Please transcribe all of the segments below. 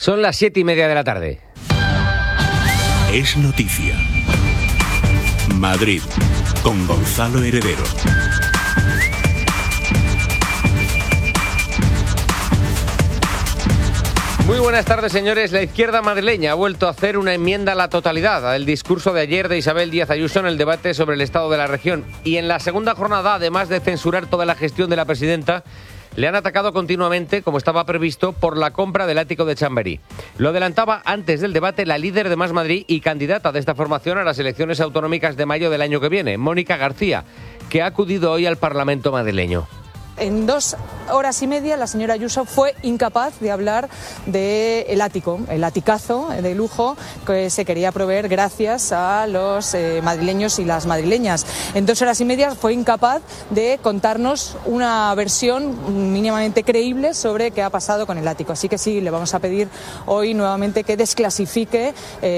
Son las 7:30 de la tarde. Es noticia. Madrid, con Gonzalo Heredero. Muy buenas tardes, señores. La izquierda madrileña ha vuelto a hacer una enmienda a la totalidad al discurso de ayer de Isabel Díaz Ayuso en el debate sobre el estado de la región. Y en la segunda jornada, además de censurar toda la gestión de la presidenta, le han atacado continuamente, como estaba previsto, por la compra del ático de Chamberí. Lo adelantaba antes del debate la líder de Más Madrid y candidata de esta formación a las elecciones autonómicas de mayo del año que viene, Mónica García, que ha acudido hoy al Parlamento madrileño. En 2 horas y media la señora Ayuso fue incapaz de hablar del ático, el aticazo de lujo que se quería proveer gracias a los madrileños y las madrileñas. En 2 horas y media fue incapaz de contarnos una versión mínimamente creíble sobre qué ha pasado con el ático. Así que sí, le vamos a pedir hoy nuevamente que desclasifique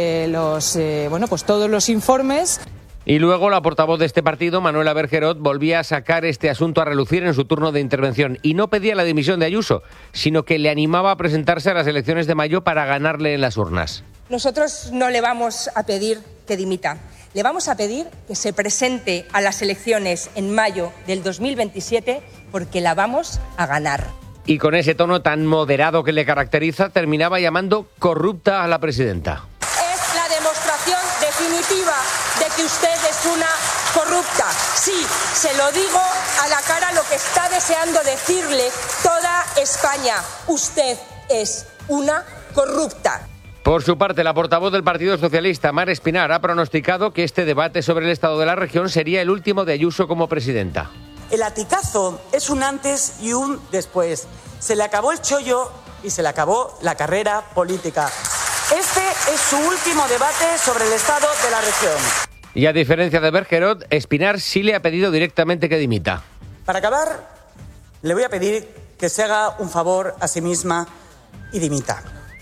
todos los informes. Y luego la portavoz de este partido, Manuela Bergerot, volvía a sacar este asunto a relucir en su turno de intervención y no pedía la dimisión de Ayuso, sino que le animaba a presentarse a las elecciones de mayo para ganarle en las urnas. Nosotros no le vamos a pedir que dimita, le vamos a pedir que se presente a las elecciones en mayo del 2027 porque la vamos a ganar. Y con ese tono tan moderado que le caracteriza, terminaba llamando corrupta a la presidenta. Es la demostración definitiva de que usted es una corrupta. Sí, se lo digo a la cara lo que está deseando decirle toda España. Usted es una corrupta. Por su parte, la portavoz del Partido Socialista, Mar Espinar, ha pronosticado que este debate sobre el estado de la región sería el último de Ayuso como presidenta. El aticazo es un antes y un después. Se le acabó el chollo y se le acabó la carrera política. Este es su último debate sobre el estado de la región. Y a diferencia de Bergerot, Espinar sí le ha pedido directamente que dimita. Para acabar, le voy a pedir que se haga un favor a sí misma y dimita.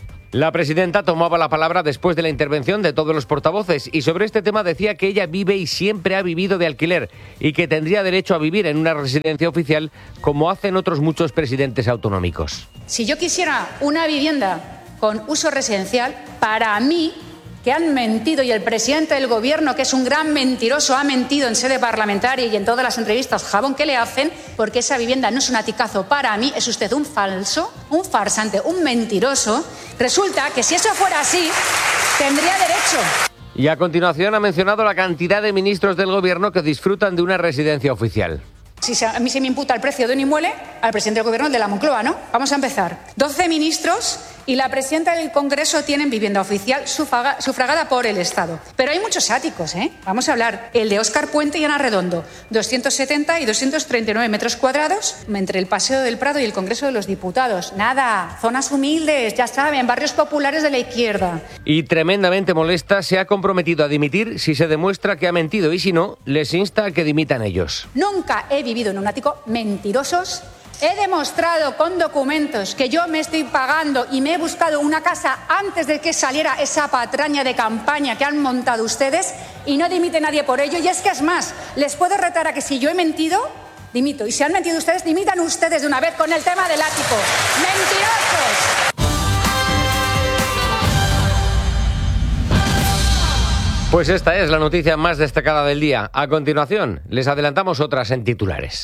La presidenta tomaba la palabra después de la intervención de todos los portavoces y sobre este tema decía que ella vive y siempre ha vivido de alquiler y que tendría derecho a vivir en una residencia oficial como hacen otros muchos presidentes autonómicos. Si yo quisiera una vivienda con uso residencial, para mí, que han mentido, y el presidente del gobierno, que es un gran mentiroso, ha mentido en sede parlamentaria y en todas las entrevistas jabón que le hacen, porque esa vivienda no es un aticazo para mí, es usted un falso, un farsante, un mentiroso. Resulta que si eso fuera así, tendría derecho. Y a continuación ha mencionado la cantidad de ministros del gobierno que disfrutan de una residencia oficial. Si a mí se me imputa el precio de un inmueble, al presidente del gobierno, el de la Moncloa, ¿no? Vamos a empezar. 12 ministros y la presidenta del Congreso tienen vivienda oficial sufragada por el Estado. Pero hay muchos áticos, ¿eh? Vamos a hablar. El de Óscar Puente y Ana Redondo, 270 y 239 metros cuadrados entre el Paseo del Prado y el Congreso de los Diputados. Nada, zonas humildes, ya saben, barrios populares de la izquierda. Y tremendamente molesta, se ha comprometido a dimitir si se demuestra que ha mentido y si no, les insta a que dimitan ellos. Nunca he vivido en un ático, mentirosos. He demostrado con documentos que yo me estoy pagando y me he buscado una casa antes de que saliera esa patraña de campaña que han montado ustedes y no dimite nadie por ello. Y es que es más, les puedo retar a que si yo he mentido, dimito. Y si han mentido ustedes, dimitan ustedes de una vez con el tema del ático. ¡Mentirosos! Pues esta es la noticia más destacada del día. A continuación, les adelantamos otras en titulares.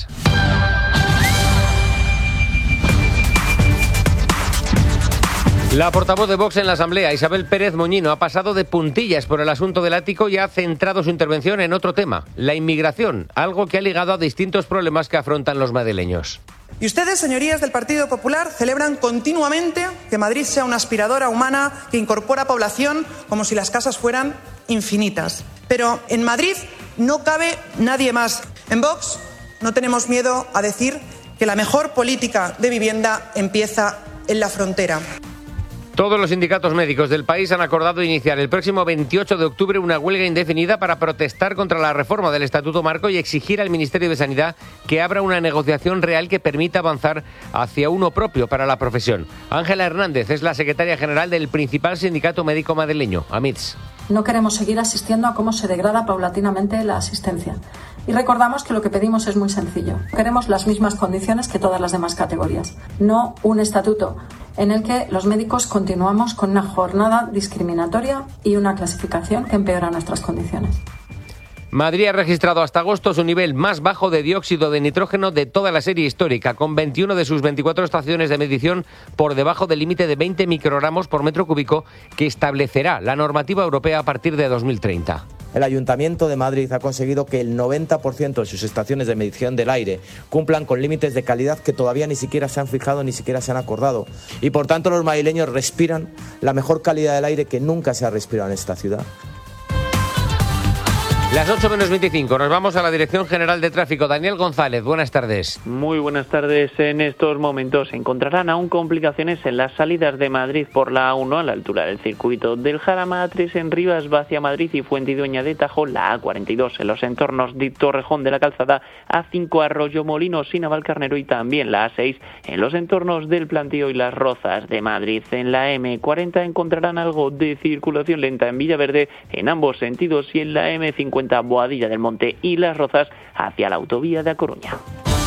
La portavoz de Vox en la Asamblea, Isabel Pérez Moñino, ha pasado de puntillas por el asunto del ático y ha centrado su intervención en otro tema, la inmigración, algo que ha ligado a distintos problemas que afrontan los madrileños. Y ustedes, señorías del Partido Popular, celebran continuamente que Madrid sea una aspiradora humana que incorpora población como si las casas fueran infinitas. Pero en Madrid no cabe nadie más. En Vox no tenemos miedo a decir que la mejor política de vivienda empieza en la frontera. Todos los sindicatos médicos del país han acordado iniciar el próximo 28 de octubre una huelga indefinida para protestar contra la reforma del Estatuto Marco y exigir al Ministerio de Sanidad que abra una negociación real que permita avanzar hacia uno propio para la profesión. Ángela Hernández es la secretaria general del principal sindicato médico madrileño, AMITS. No queremos seguir asistiendo a cómo se degrada paulatinamente la asistencia. Y recordamos que lo que pedimos es muy sencillo. Queremos las mismas condiciones que todas las demás categorías, no un estatuto en el que los médicos continuamos con una jornada discriminatoria y una clasificación que empeora nuestras condiciones. Madrid ha registrado hasta agosto su nivel más bajo de dióxido de nitrógeno de toda la serie histórica, con 21 de sus 24 estaciones de medición por debajo del límite de 20 microgramos por metro cúbico que establecerá la normativa europea a partir de 2030. El Ayuntamiento de Madrid ha conseguido que el 90% de sus estaciones de medición del aire cumplan con límites de calidad que todavía ni siquiera se han fijado, ni siquiera se han acordado. Y por tanto los madrileños respiran la mejor calidad del aire que nunca se ha respirado en esta ciudad. Las 8:25, nos vamos a la Dirección General de Tráfico. Daniel González, buenas tardes. Muy buenas tardes. En estos momentos se encontrarán aún complicaciones en las salidas de Madrid por la A1 a la altura del circuito del Jarama, A3 en Rivas, hacia Madrid y Fuentidueña de Tajo, la A42 en los entornos de Torrejón de la Calzada, A5 Arroyo Molinos y Navalcarnero y también la A6 en los entornos del Plantío y Las Rozas de Madrid. En la M40 encontrarán algo de circulación lenta en Villaverde en ambos sentidos y en la M50 Boadilla del Monte y Las Rozas hacia la autovía de A Coruña.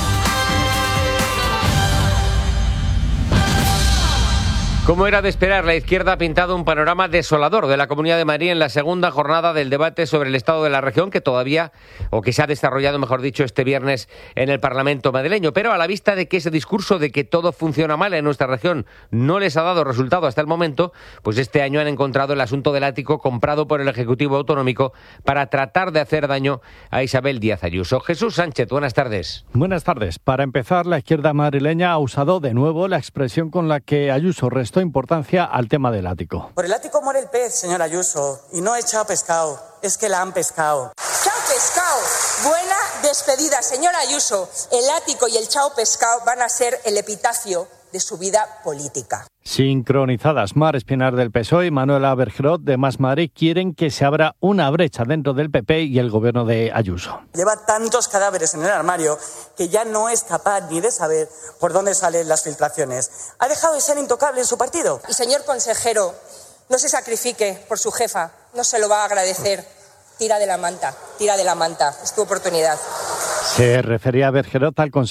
Como era de esperar, la izquierda ha pintado un panorama desolador de la Comunidad de Madrid en la segunda jornada del debate sobre el estado de la región que se ha desarrollado, mejor dicho, este viernes en el Parlamento madrileño. Pero a la vista de que ese discurso de que todo funciona mal en nuestra región no les ha dado resultado hasta el momento, pues este año han encontrado el asunto del ático comprado por el Ejecutivo Autonómico para tratar de hacer daño a Isabel Díaz Ayuso. Jesús Sánchez, buenas tardes. Buenas tardes. Para empezar, la izquierda madrileña ha usado de nuevo la expresión con la que Ayuso restó importancia al tema del ático. Por el ático muere el pez, señor Ayuso, y no he echado pescado, es que la han pescado. Chao pescado, buena despedida, señor Ayuso. El ático y el chao pescado van a ser el epitafio de su vida política. Sincronizadas, Mar Espinar del PSOE y Manuela Bergerot de Más Madrid quieren que se abra una brecha dentro del PP y el gobierno de Ayuso. Lleva tantos cadáveres en el armario que ya no es capaz ni de saber por dónde salen las filtraciones. Ha dejado de ser intocable en su partido. Y señor consejero, no se sacrifique por su jefa, no se lo va a agradecer. Tira de la manta, es tu oportunidad. Se refería a Bergerot al